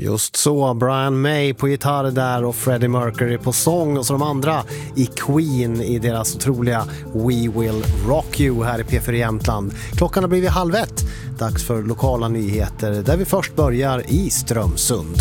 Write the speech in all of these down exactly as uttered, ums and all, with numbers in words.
Just så, Brian May på gitarr där och Freddie Mercury på sång och så de andra i Queen i deras otroliga We Will Rock You här i P fyra Jämtland. Klockan har blivit halv ett, dags för lokala nyheter där vi först börjar i Strömsund.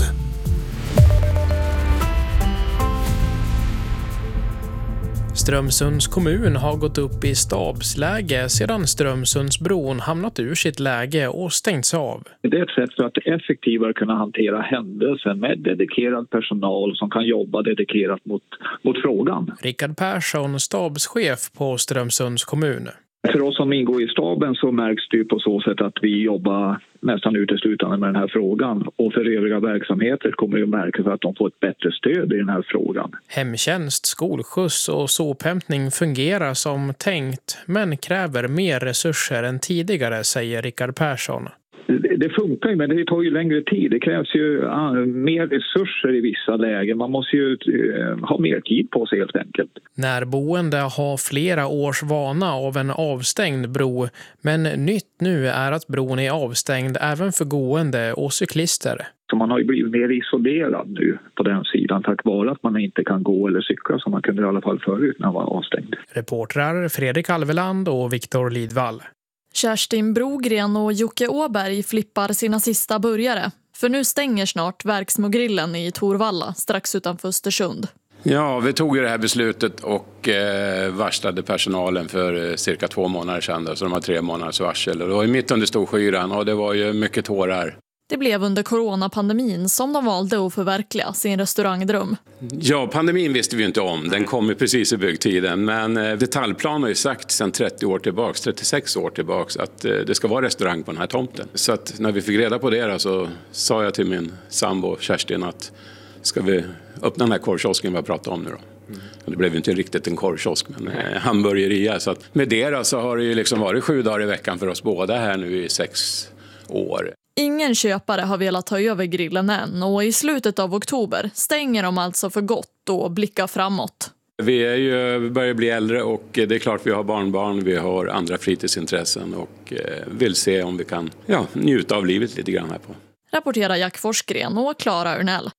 Strömsunds kommun har gått upp i stabsläge sedan Strömsundsbron hamnat ur sitt läge och stängts av. Det är ett sätt för att effektivare kunna hantera händelsen med dedikerad personal som kan jobba dedikerat mot, mot frågan. Rickard Persson, stabschef på Strömsunds kommun. För oss som ingår i staben så märks det på så sätt att vi jobbar nästan uteslutande med den här frågan. Och för övriga verksamheter kommer det att märka för att de får ett bättre stöd i den här frågan. Hemtjänst, skolskjuts och sophämtning fungerar som tänkt men kräver mer resurser än tidigare, säger Rickard Persson. Det funkar ju, men det tar ju längre tid. Det krävs ju mer resurser i vissa lägen. Man måste ju ha mer tid på sig helt enkelt. Närboende har flera års vana av en avstängd bro, men nytt nu är att bron är avstängd även för gående och cyklister. Så man har ju blivit mer isolerad nu på den sidan tack vare att man inte kan gå eller cykla som man kunde i alla fall förut när man var avstängd. Reportrar Fredrik Alveland och Viktor Lidvall. Kerstin Brogren och Jocke Åberg flippar sina sista burgare. För nu stänger snart Verksmogrillen i Torvalla, strax utanför Östersund. Ja, vi tog ju det här beslutet och eh, varslade personalen för eh, cirka två månader sedan. Så de har tre månaders varsel. Och det var ju mitt under storskyran och det var ju mycket tårar. Det blev under coronapandemin som de valde att förverkliga sin restaurangdröm. Ja, pandemin visste vi inte om. Den kom ju precis i byggtiden. Men eh, detaljplan har ju sagt sedan trettio år tillbaks, trettiosex år tillbaks att eh, det ska vara restaurang på den här tomten. Så att när vi fick reda på det så sa jag till min sambo Kerstin att ska vi öppna den här korvkiosken vi pratade om nu då. Mm. Det blev ju inte riktigt en korvkiosk men eh, hamburgeria. Så att med det då, så har det ju liksom varit sju dagar i veckan för oss båda här nu i sex år. Ingen köpare har velat ta över grillen än och i slutet av oktober stänger de alltså för gott och blickar framåt. Vi är ju, vi börjar bli äldre och det är klart vi har barnbarn, vi har andra fritidsintressen och vill se om vi kan ja, njuta av livet lite grann här på. Rapporterar Jack Forsgren och Klara Urnell.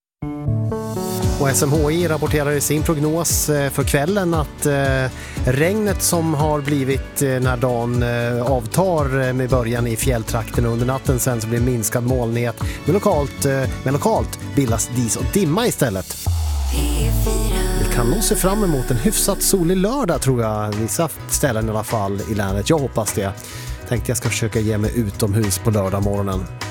Och S M H I rapporterar i sin prognos för kvällen att eh, regnet som har blivit eh, den här dagen eh, avtar med början i fjälltrakten under natten. Sen så blir minskad molnighet. Men lokalt, eh, men lokalt bildas dis och dimma istället. Vi kan nog se fram emot en hyfsat solig lördag tror jag. Vissa ställen i alla fall i länet. Jag hoppas det. Tänkte jag ska försöka ge mig utomhus på lördag morgonen.